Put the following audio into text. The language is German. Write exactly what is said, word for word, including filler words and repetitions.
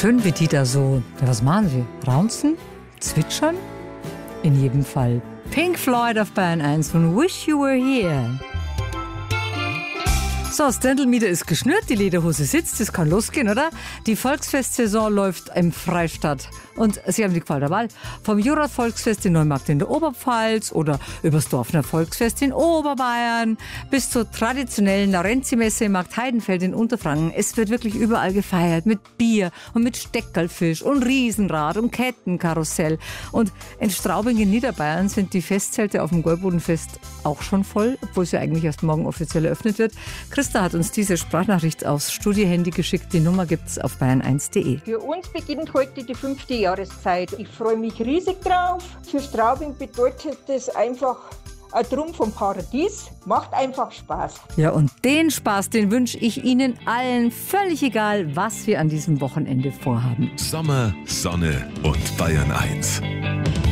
Schön, wie die da so, ja, was machen sie? Raunzen? Zwitschern? In jedem Fall Pink Floyd auf Bayern eins von Wish You Were Here. So, das Dirndl-Mieder ist geschnürt, die Lederhose sitzt, es kann losgehen, oder? Die Volksfestsaison läuft im Freistaat. Und Sie haben die Qual der Wahl. Vom Jurat-Volksfest in Neumarkt in der Oberpfalz oder übers Dorfner Volksfest in Oberbayern bis zur traditionellen Narenzi-Messe im Markt Heidenfeld in Unterfranken. Es wird wirklich überall gefeiert mit Bier und mit Steckerlfisch und Riesenrad und Kettenkarussell. Und in Straubing in Niederbayern sind die Festzelte auf dem Gäubodenfest auch schon voll, obwohl es ja eigentlich erst morgen offiziell eröffnet wird. Christa hat uns diese Sprachnachricht aufs Studiohandy geschickt. Die Nummer gibt's auf bayern eins punkt de. Für uns beginnt heute die fünfte Jahreszeit. Ich freue mich riesig drauf. Für Straubing bedeutet das einfach ein Trumpf vom Paradies. Macht einfach Spaß. Ja, und den Spaß, den wünsche ich Ihnen allen, völlig egal, was wir an diesem Wochenende vorhaben. Sommer, Sonne und Bayern eins.